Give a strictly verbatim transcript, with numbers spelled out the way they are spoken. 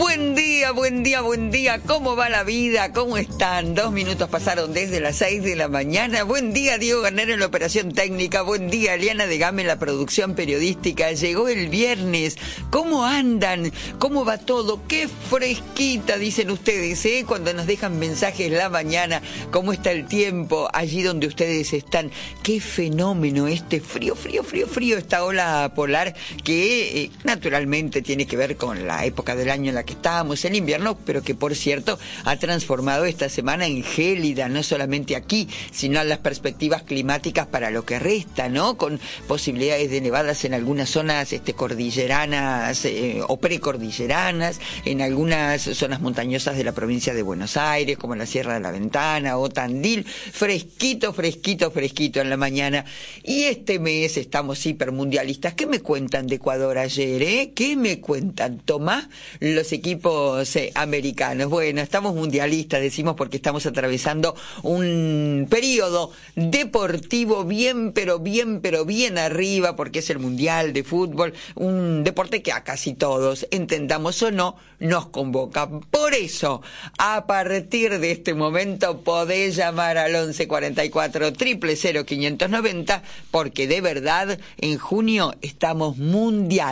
Buen día, buen día, buen día. ¿Cómo va la vida? ¿Cómo están? Dos minutos pasaron desde las seis de la mañana. Buen día, Diego Garnero en la operación técnica. Buen día, Eliana de Game en la producción periodística. Llegó el viernes. ¿Cómo andan? ¿Cómo va todo? Qué fresquita, dicen ustedes, ¿eh? Cuando nos dejan mensajes la mañana. ¿Cómo está el tiempo allí donde ustedes están? Qué fenómeno este frío, frío, frío, frío. Esta ola polar que eh, naturalmente tiene que ver con la época del año en la que estábamos, en invierno, pero que por cierto ha transformado esta semana en gélida, no solamente aquí, sino en las perspectivas climáticas para lo que resta, ¿no? Con posibilidades de nevadas en algunas zonas este, cordilleranas eh, o precordilleranas, en algunas zonas montañosas de la provincia de Buenos Aires, como la Sierra de la Ventana o Tandil, fresquito, fresquito, fresquito en la mañana. Y este mes estamos hipermundialistas. ¿Qué me cuentan de Ecuador ayer, eh? ¿Qué me cuentan, Tomás? Los equipos eh, americanos. Bueno, estamos mundialistas, decimos, porque estamos atravesando un periodo deportivo bien, pero bien, pero bien arriba, porque es el Mundial de Fútbol, un deporte que a casi todos, entendamos o no, nos convoca. Por eso, a partir de este momento, podés llamar al once cuarenta y cuatro, cero cero cero, quinientos noventa, porque de verdad, en junio estamos mundial.